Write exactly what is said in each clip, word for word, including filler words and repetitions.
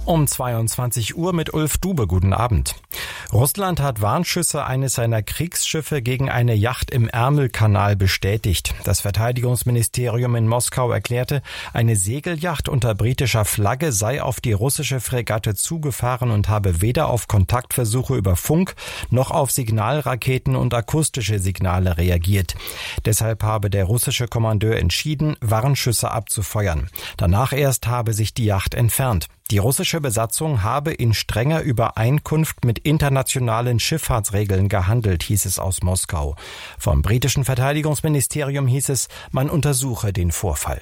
Um zweiundzwanzig Uhr mit Ulf Dube. Guten Abend. Russland hat Warnschüsse eines seiner Kriegsschiffe gegen eine Yacht im Ärmelkanal bestätigt. Das Verteidigungsministerium in Moskau erklärte, eine Segelyacht unter britischer Flagge sei auf die russische Fregatte zugefahren und habe weder auf Kontaktversuche über Funk noch auf Signalraketen und akustische Signale reagiert. Deshalb habe der russische Kommandeur entschieden, Warnschüsse abzufeuern. Danach erst habe sich die Yacht entfernt. Die russische Besatzung habe in strenger Übereinkunft mit internationalen Schifffahrtsregeln gehandelt, hieß es aus Moskau. Vom britischen Verteidigungsministerium hieß es, man untersuche den Vorfall.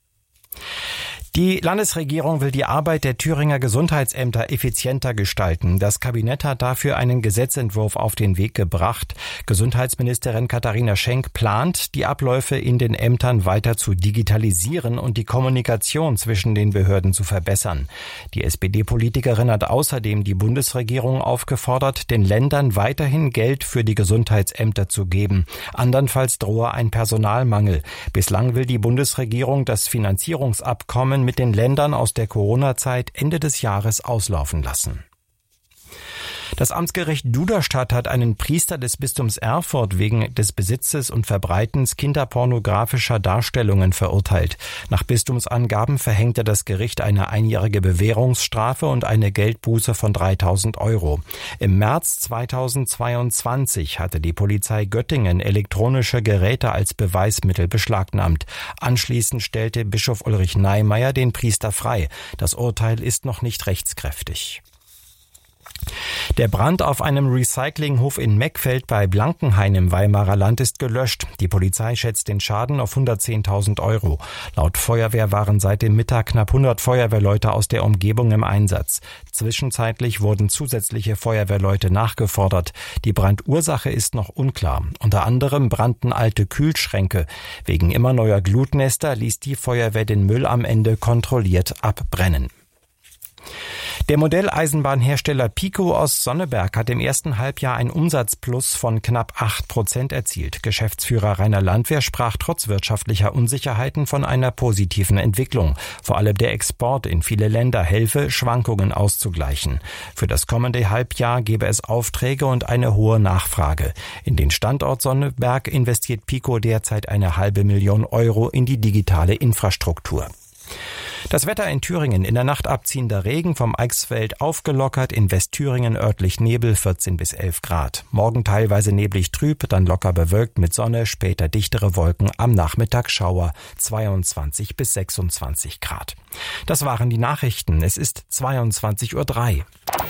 Die Landesregierung will die Arbeit der Thüringer Gesundheitsämter effizienter gestalten. Das Kabinett hat dafür einen Gesetzentwurf auf den Weg gebracht. Gesundheitsministerin Katharina Schenk plant, die Abläufe in den Ämtern weiter zu digitalisieren und die Kommunikation zwischen den Behörden zu verbessern. Die S P D-Politikerin hat außerdem die Bundesregierung aufgefordert, den Ländern weiterhin Geld für die Gesundheitsämter zu geben. Andernfalls drohe ein Personalmangel. Bislang will die Bundesregierung das Finanzierungsabkommen mit den Ländern aus der Corona-Zeit Ende des Jahres auslaufen lassen. Das Amtsgericht Duderstadt hat einen Priester des Bistums Erfurt wegen des Besitzes und Verbreitens kinderpornografischer Darstellungen verurteilt. Nach Bistumsangaben verhängte das Gericht eine einjährige Bewährungsstrafe und eine Geldbuße von dreitausend Euro. Im März zweitausendzweiundzwanzig hatte die Polizei Göttingen elektronische Geräte als Beweismittel beschlagnahmt. Anschließend stellte Bischof Ulrich Neimeyer den Priester frei. Das Urteil ist noch nicht rechtskräftig. Der Brand auf einem Recyclinghof in Meckfeld bei Blankenhain im Weimarer Land ist gelöscht. Die Polizei schätzt den Schaden auf hundertzehntausend Euro. Laut Feuerwehr waren seit dem Mittag knapp hundert Feuerwehrleute aus der Umgebung im Einsatz. Zwischenzeitlich wurden zusätzliche Feuerwehrleute nachgefordert. Die Brandursache ist noch unklar. Unter anderem brannten alte Kühlschränke. Wegen immer neuer Glutnester ließ die Feuerwehr den Müll am Ende kontrolliert abbrennen. Der Modelleisenbahnhersteller Pico aus Sonneberg hat im ersten Halbjahr ein Umsatzplus von knapp acht Prozent erzielt. Geschäftsführer Rainer Landwehr sprach trotz wirtschaftlicher Unsicherheiten von einer positiven Entwicklung. Vor allem der Export in viele Länder helfe, Schwankungen auszugleichen. Für das kommende Halbjahr gebe es Aufträge und eine hohe Nachfrage. In den Standort Sonneberg investiert Pico derzeit eine halbe Million Euro in die digitale Infrastruktur. Das Wetter in Thüringen: in der Nacht abziehender Regen, vom Eichsfeld aufgelockert, in Westthüringen örtlich Nebel, vierzehn bis elf Grad. Morgen teilweise neblig trüb, dann locker bewölkt mit Sonne, später dichtere Wolken, am Nachmittag Schauer, zweiundzwanzig bis sechsundzwanzig Grad. Das waren die Nachrichten. Es ist zweiundzwanzig Uhr drei.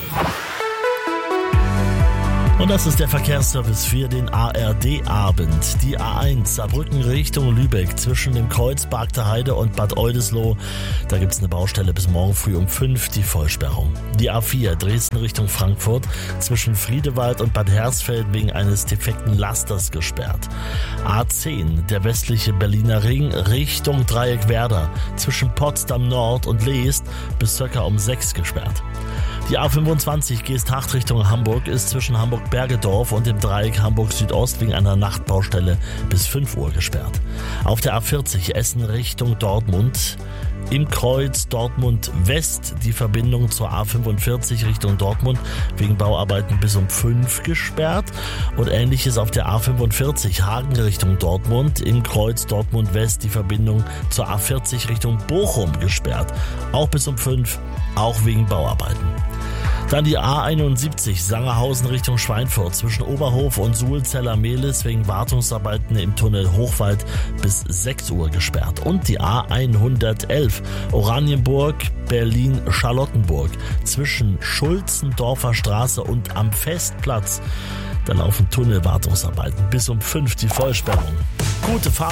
Und das ist der Verkehrsservice für den A R D-Abend. Die A eins Saarbrücken Richtung Lübeck zwischen dem Kreuz Bargter Heide und Bad Oldesloe. Da gibt's eine Baustelle bis morgen früh um fünf, die Vollsperrung. Die A vier Dresden Richtung Frankfurt zwischen Friedewald und Bad Hersfeld wegen eines defekten Lasters gesperrt. A zehn der westliche Berliner Ring Richtung Dreieck Werder zwischen Potsdam Nord und Leest bis circa um sechs gesperrt. Die A fünfundzwanzig Geesthacht Richtung Hamburg ist zwischen Hamburg-Bergedorf und dem Dreieck Hamburg-Südost wegen einer Nachtbaustelle bis fünf Uhr gesperrt. Auf der A vierzig Essen Richtung Dortmund im Kreuz Dortmund West die Verbindung zur A fünfundvierzig Richtung Dortmund wegen Bauarbeiten bis um fünf gesperrt und ähnliches auf der A fünfundvierzig Hagen Richtung Dortmund im Kreuz Dortmund West die Verbindung zur A vierzig Richtung Bochum gesperrt, auch bis um fünf, auch wegen Bauarbeiten. Dann die A einundsiebzig Sangerhausen Richtung Schweinfurt zwischen Oberhof und Suhlzeller-Mehlis wegen Wartungsarbeiten im Tunnel Hochwald bis sechs Uhr gesperrt. Und die A hundertelf Oranienburg Berlin-Charlottenburg zwischen Schulzendorfer Straße und am Festplatz. Da laufen Tunnelwartungsarbeiten bis um fünf, die Vollsperrung. Gute Fahrt.